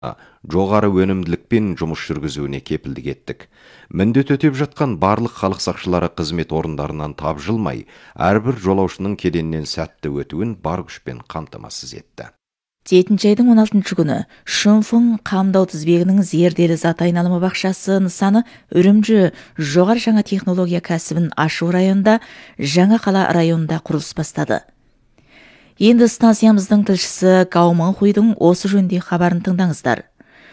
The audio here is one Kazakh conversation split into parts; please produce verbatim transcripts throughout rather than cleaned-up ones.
жоғары өнімділікпен жұмыс жүргізуіне кепілдік еттік. Міндет өтеп жатқан барлық халық сақшылары қызмет орындарынан тапжылмай, әрбір жолаушының кеденнен сәтті өтуін бар күшпен қамтамасыз етті. жетінші айдың он алтыншы күні Шунфың қамдау тізбегінің зерделі зат айналымы бақшасы нысаны Үрімжі жоғары жаңа технология кәсібін ашу районында жаңа қала районында құрылыс бастады. Енді станциямыздың тілшісі Гаумың Хуйдың осы жөнде хабарын тыңдаңыздар.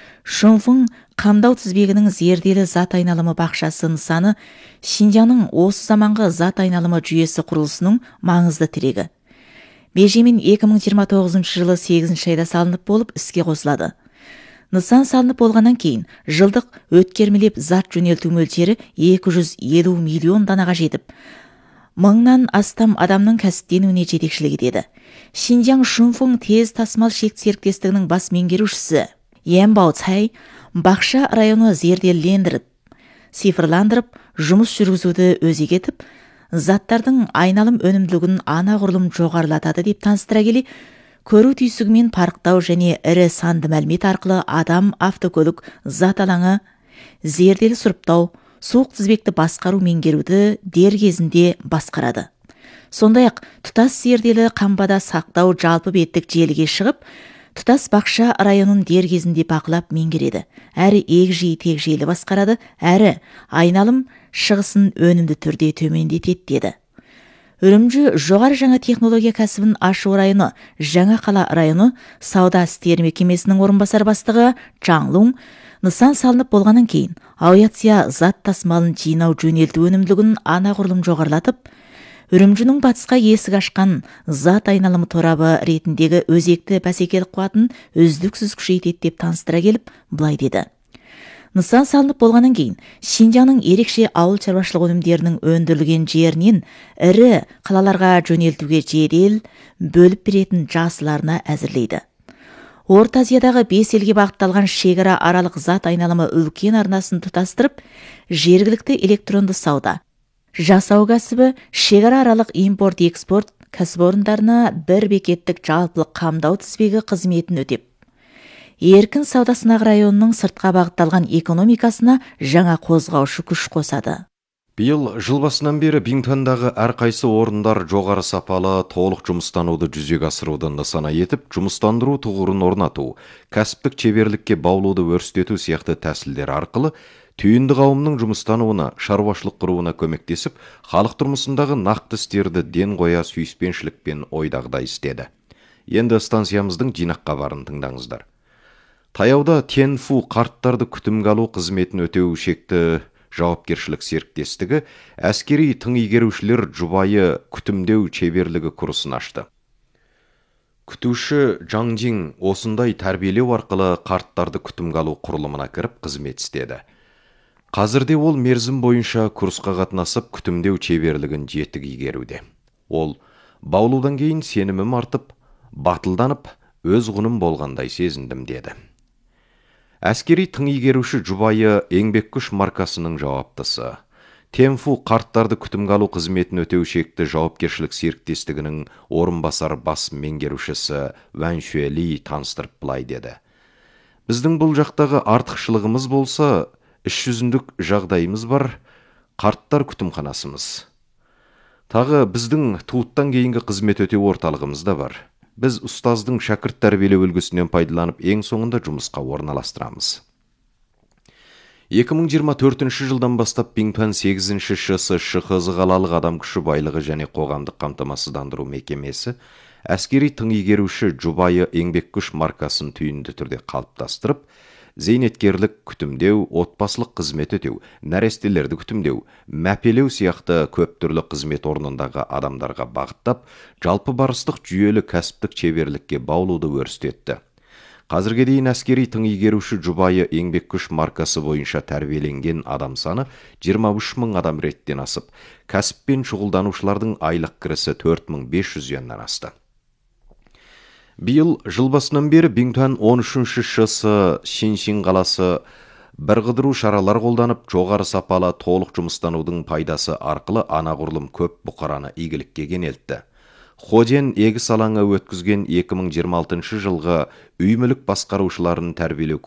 Шунфың қамдау тізбегінің зерделі зат айналымы бақшасы нысаны Шинжаңның осы заманғы зат айналымы жүйесі құрылысының маңызды тірегі. Межемен екі мың жиырма тоғызыншы жылы сегізінші айда салынып болып іске қосылады. Нысан салынып болғаннан кейін жылдық өткермелеп зат жөнелту мөлшері екі жүз елу миллион данаға жетіп, мыңнан астам адамның кәсіптенуіне жетекшілік етеді. Шинжаң Шунфың тез тасымал шект серіктестігінің бас меңгерушісі Янбао Цай бақша районы зерделендіріп, цифрландырып, жұмыс жүргізуді өзек етіп, заттардың айналым өнімділігін анағұрлым жоғарылатады деп таныстыра келе, көру түйсігімен парықтау және ірі санды мәлімет арқылы адам, автокөлік, зат алаңы, зерделі сұрыптау, суық тізбекті басқару меңгеруді дер кезінде басқарады. Сондай-ақ тұтас зерделі қамбада сақтау жалпы беттік желіге шығып, тұтас бақша районын дер кезінде бақылап меңгереді. Әрі егжей-тегжейлі басқарады, әрі айналым шығысын өнімді түрде төмендетеді деді. Үрімжі жоғары жаңа технология кәсібін ашу районы, жаңа қала районы сауда істері мекемесінің орынбасар бастығы Чаң Лун нысан салынып болғаннан кейін авиация зат тасымалын жинау жөнелту өнімділігін анағұрлым жоғарылатып, Үрімжінің батысқа есік ашқан зат айналымы торабы ретіндегі өзекті бәсекелік қуатын үздіксіз күшейтеді деп таныстыра келіп, былай деді. Нысан салынып болғаннан кейін Шинжаңның ерекше ауыл шаруашылық өнімдерінің өндірілген жерінен ірі қалаларға жөнелтуге жедел бөліп беретін жасыларына әзірлейді. Орта Азиядағы бес елге бағытталған шекара аралық зат айналымы үлкен арнасын тұтастырып, жергілікті электронды сауда, жасау кәсібі, шекара аралық импорт-экспорт кәсіпорындарына бір бекеттік жалпылық қамдау тізбегі қызметін өтеп, еркін сауда сынақ районының сыртқа бағытталған экономикасына жаңа қозғаушы күш қосады. Биыл жыл басынан бері Бингтондағы әрқайсы орындар жоғары сапалы толық жұмыстануды жүзеге асыруды нысана етіп, жұмыстандыру тұғырын орнату, кәсіптік шеберлікке баулуды өрістету сияқты тәсілдер арқылы түйінді қауымның жұмыстануына, шаруашылық құруына көмектесіп, халық тұрмысындағы нақты істерді ден қоя сүйіспеншілікпен ойдағыдай істеді. Енді станциямыздың жинақ хабарын тыңдаңыздар. Таяуда Тяньфу қарттарды күтімге алу қызметін өтеу шекті жауапкершілік серіктестігі әскери тың игерушілер жұбайы күтімдеу шеберлігі курсын ашты. Күтуші Жаңжин осындай тәрбиелеу арқылы қарттарды күтімге алу құрылымына кіріп қызмет істеді. Қазірде ол мерзім бойынша курсқа қатынасып күтімдеу шеберлігін жетік игеруде. Ол баулудан кейін сенімім артып, батылданып, өз құным болғандай сезіндім деді. Әскери тың игеруші жұбайы еңбеккүш маркасының жауаптысы. Тяньфу қарттарды күтімге алу қызметін өтеу шекті жауапкершілік серіктестігінің орынбасар бас меңгерушісі Ван Шуэли таныстырып былай деді. Біздің бұл жақтағы артықшылығымыз болса, іс жүзіндік жағдайымыз бар, қарттар күтімханасымыз. Тағы біздің туыттан кейінгі қызмет өтеу орталығымыз да бар. Біз ұстаздың шәкірт тәрбиелеу үлгісінен пайдаланып, ең соңында жұмысқа орналастырамыз. екі мың жиырма төртінші жылдан бастап Бингтон сегізінші ШС ШХЗ қалалық адам күші байлығы және қоғамдық қамтамасыздандыру мекемесі әскери тың игеруші жұбайы еңбеккүш маркасын түйінді түрде қалыптастырып, зейнеткерлік күтімдеу, отбасылық қызмет өтеу, нәрестелерді күтімдеу, мәпелеу сияқты көп түрлі қызмет орнындағы адамдарға бағыттап, жалпы барыстық жүйелі кәсіптік шеберлікке баулуды өрістетті. Қазірге дейін әскери тың игеруші жұбайы еңбеккүш маркасы бойынша тәрбиеленген адам саны жиырма үш мың адам реттен асып, кәсіппен шұғылданушылардың айлық кірісі төрт мың бес жүз юаннан асты. Биыл жыл басынан бері Бингтон он үшінші ШС Шиншин қаласы бірқыдыру шаралар қолданып, жоғары сапалы толық жұмыстанудың пайдасы арқылы анағұрлым көп бұқараны игілікке кенелтті. Ходен егіс алаңы өткізген екі мың жиырма алтыншы жылғы үй мүлік басқарушыларын тәрбиелеу